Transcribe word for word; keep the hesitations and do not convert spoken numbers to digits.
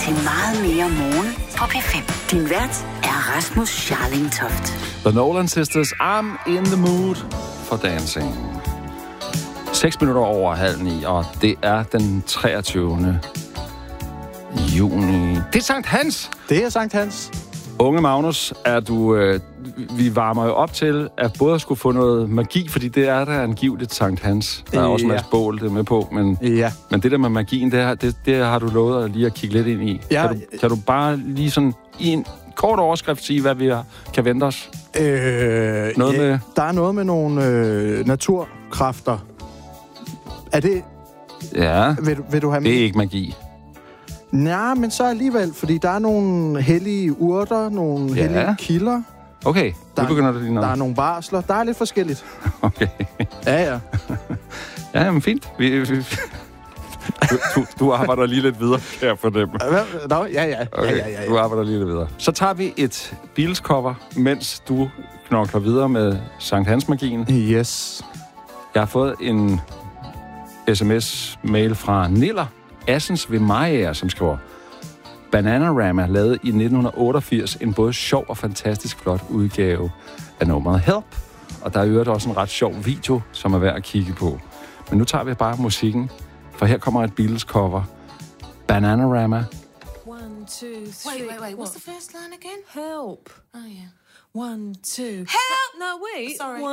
til meget mere morgen på P fem. Din vært er Rasmus Scharling Toft. The Nolan Sisters, I'm in the mood for dancing. seks minutter over halv ni, og det er den treogtyvende juni. Det er Sankt Hans! Det er Sankt Hans. Unge Magnus, er du, øh, vi varmer jo op til, at både skulle få noget magi, fordi det er der angiveligt Sankt Hans. Der er ja. også en masse bål, det er med på, men, ja. men det der med magien, det, her, det, det har du lovet at lige at kigge lidt ind i. Ja. Kan, du, kan du bare lige sådan i en kort overskrift sige, hvad vi har, kan vente os? Øh, noget ja, med... Der er noget med nogle øh, naturkræfter. Er det... Ja, vil, vil du have det er ikke magi. Nej, men så alligevel, fordi der er nogle hellige urter, nogle ja. hellige kilder. Okay, der, nu begynder det lige noget. Der er nogle varsler, der er lidt forskelligt. Okay. Ja, ja. Ja, men fint. Vi, vi, du, du, du arbejder lige lidt videre, kan jeg fornemme. Nå, ja, ja. Okay, ja, ja, ja, ja. Du arbejder lige lidt videre. Så tager vi et Beatles-cover, mens du knokler videre med Sankt Hans-magien. Yes. Jeg har fået en sms-mail fra Niller Assens ved Maja, som skriver: Bananarama lavede i nitten otteogfirs en både sjov og fantastisk flot udgave af nummeret Help. Og der er øvrigt også en ret sjov video, som er værd at kigge på. Men nu tager vi bare musikken, for her kommer et Beatles-cover. Bananarama. One, two, three. Wait, wait, wait. What's the first line again? Help. Oh, yeah. One, two. Help! No, wait. Sorry. One,